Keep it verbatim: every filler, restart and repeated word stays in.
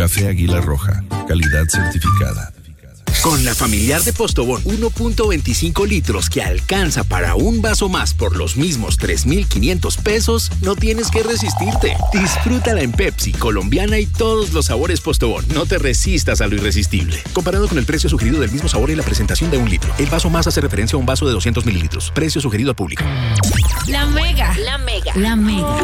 Café Águila Roja, calidad certificada. Con la familiar de Postobón, uno punto veinticinco litros que alcanza para un vaso más por los mismos tres mil quinientos pesos, no tienes que resistirte. Disfrútala en Pepsi, colombiana y todos los sabores Postobón. No te resistas a lo irresistible. Comparado con el precio sugerido del mismo sabor y la presentación de un litro, el vaso más hace referencia a un vaso de doscientos mililitros. Precio sugerido al público. La Mega. La Mega. La Mega.